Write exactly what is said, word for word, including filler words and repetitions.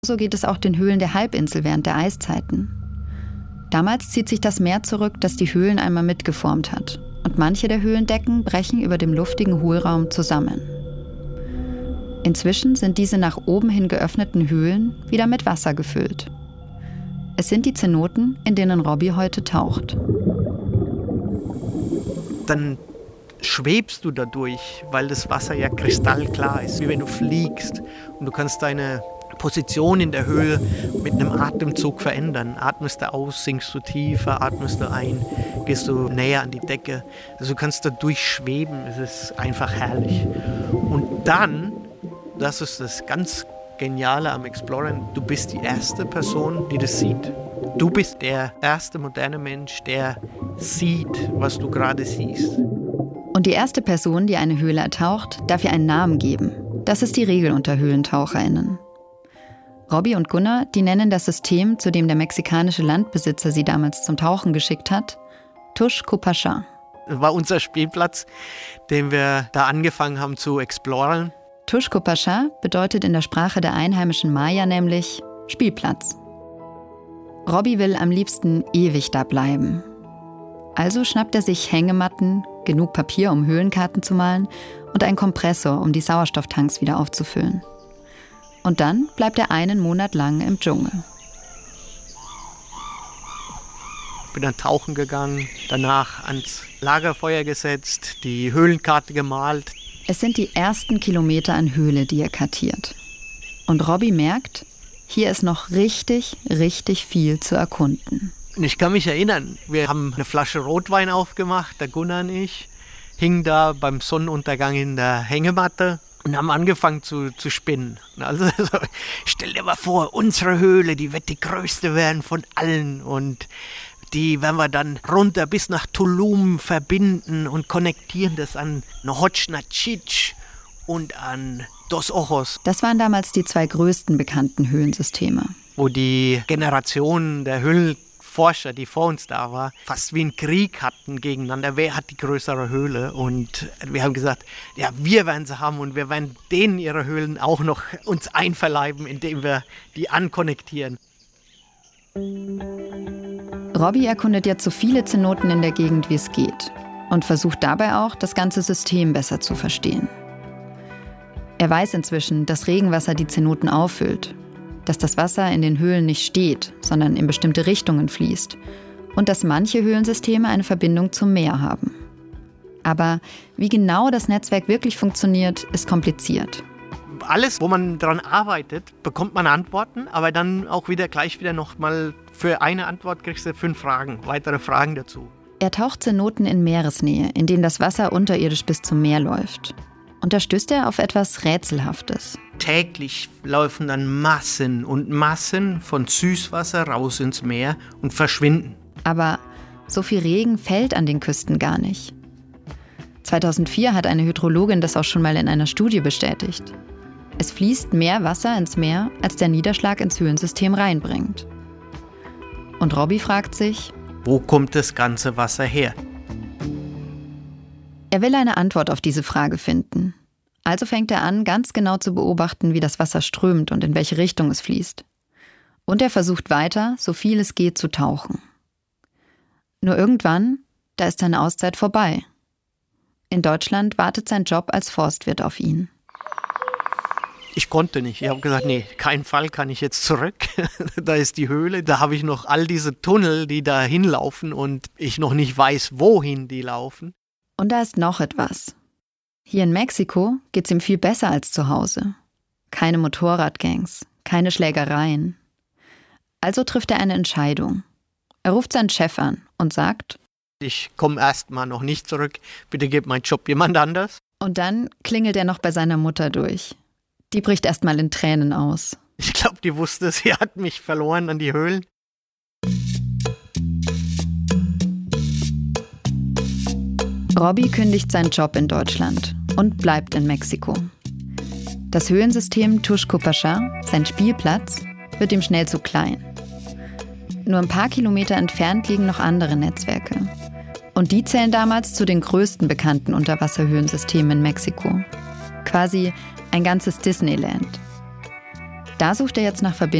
So geht es auch den Höhlen der Halbinsel während der Eiszeiten. Damals zieht sich das Meer zurück, das die Höhlen einmal mitgeformt hat. Und manche der Höhlendecken brechen über dem luftigen Hohlraum zusammen. Inzwischen sind diese nach oben hin geöffneten Höhlen wieder mit Wasser gefüllt. Es sind die Zenoten, in denen Robby heute taucht. Dann schwebst du dadurch, weil das Wasser ja kristallklar ist, wie wenn du fliegst. Und du kannst deine Position in der Höhle mit einem Atemzug verändern. Atmest du aus, sinkst du tiefer, atmest du ein, gehst du näher an die Decke. Also du kannst da durchschweben, es ist einfach herrlich. Und dann, das ist das ganz Geniale am Exploren, du bist die erste Person, die das sieht. Du bist der erste moderne Mensch, der sieht, was du gerade siehst. Und die erste Person, die eine Höhle ertaucht, darf ihr einen Namen geben. Das ist die Regel unter HöhlentaucherInnen. Robby und Gunnar, die nennen das System, zu dem der mexikanische Landbesitzer sie damals zum Tauchen geschickt hat, Tuxcopacha. Das war unser Spielplatz, den wir da angefangen haben zu exploren. Tuxcopacha bedeutet in der Sprache der einheimischen Maya nämlich Spielplatz. Robby will am liebsten ewig da bleiben. Also schnappt er sich Hängematten, genug Papier, um Höhlenkarten zu malen und einen Kompressor, um die Sauerstofftanks wieder aufzufüllen. Und dann bleibt er einen Monat lang im Dschungel. Bin dann tauchen gegangen, danach ans Lagerfeuer gesetzt, die Höhlenkarte gemalt. Es sind die ersten Kilometer an Höhle, die er kartiert. Und Robby merkt, hier ist noch richtig, richtig viel zu erkunden. Ich kann mich erinnern, wir haben eine Flasche Rotwein aufgemacht, der Gunnar und ich, hingen da beim Sonnenuntergang in der Hängematte und haben angefangen zu, zu spinnen. Also, also stell dir mal vor, unsere Höhle, die wird die größte werden von allen und die werden wir dann runter bis nach Tulum verbinden und konnektieren das an Nohoch-Nantchic und an Dos Ojos. Das waren damals die zwei größten bekannten Höhlensysteme. Wo die Generationen der Höhlenforscher, die vor uns da war, fast wie einen Krieg hatten gegeneinander. Wer hat die größere Höhle? Und wir haben gesagt, ja, wir werden sie haben und wir werden denen ihre Höhlen auch noch uns einverleiben, indem wir die ankonnektieren. Robby erkundet jetzt so viele Zenoten in der Gegend, wie es geht. Und versucht dabei auch, das ganze System besser zu verstehen. Er weiß inzwischen, dass Regenwasser die Zenoten auffüllt. Dass das Wasser in den Höhlen nicht steht, sondern in bestimmte Richtungen fließt. Und dass manche Höhlensysteme eine Verbindung zum Meer haben. Aber wie genau das Netzwerk wirklich funktioniert, ist kompliziert. Alles, wo man daran arbeitet, bekommt man Antworten, aber dann auch wieder gleich wieder noch mal für eine Antwort kriegst du fünf Fragen, weitere Fragen dazu. Er taucht Zenoten in Meeresnähe, in denen das Wasser unterirdisch bis zum Meer läuft. Und da stößt er auf etwas Rätselhaftes. Täglich laufen dann Massen und Massen von Süßwasser raus ins Meer und verschwinden. Aber so viel Regen fällt an den Küsten gar nicht. zweitausendvier hat eine Hydrologin das auch schon mal in einer Studie bestätigt. Es fließt mehr Wasser ins Meer, als der Niederschlag ins Höhlensystem reinbringt. Und Robby fragt sich, wo kommt das ganze Wasser her? Er will eine Antwort auf diese Frage finden. Also fängt er an, ganz genau zu beobachten, wie das Wasser strömt und in welche Richtung es fließt. Und er versucht weiter, so viel es geht, zu tauchen. Nur irgendwann, da ist seine Auszeit vorbei. In Deutschland wartet sein Job als Forstwirt auf ihn. Ich konnte nicht. Ich habe gesagt, nee, keinen Fall kann ich jetzt zurück. Da ist die Höhle, da habe ich noch all diese Tunnel, die da hinlaufen und ich noch nicht weiß, wohin die laufen. Und da ist noch etwas. Hier in Mexiko geht's ihm viel besser als zu Hause. Keine Motorradgangs, keine Schlägereien. Also trifft er eine Entscheidung. Er ruft seinen Chef an und sagt, ich komme erst mal noch nicht zurück, bitte gib meinen Job jemand anders. Und dann klingelt er noch bei seiner Mutter durch. Die bricht erst mal in Tränen aus. Ich glaube, die wusste, sie hat mich verloren an die Höhlen. Robby kündigt seinen Job in Deutschland und bleibt in Mexiko. Das Höhlensystem Tuxcopacha, sein Spielplatz, wird ihm schnell zu klein. Nur ein paar Kilometer entfernt liegen noch andere Netzwerke. Und die zählen damals zu den größten bekannten Unterwasserhöhlensystemen in Mexiko. Quasi ein ganzes Disneyland. Da sucht er jetzt nach Verbindungen